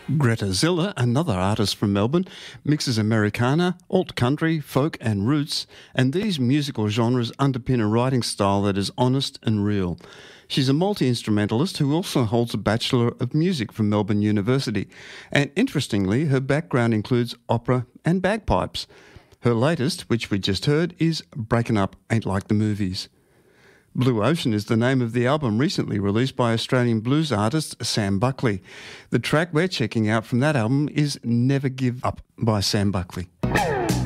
Greta Ziller, another artist from Melbourne, mixes Americana, alt country, folk and roots, and these musical genres underpin a writing style that is honest and real. She's a multi-instrumentalist who also holds a Bachelor of Music from Melbourne University, and interestingly, her background includes opera and bagpipes. Her latest, which we just heard, is Breaking Up Ain't Like the Movies. Blue Ocean is the name of the album recently released by Australian blues artist Sam Buckley. The track we're checking out from that album is Never Give Up by Sam Buckley.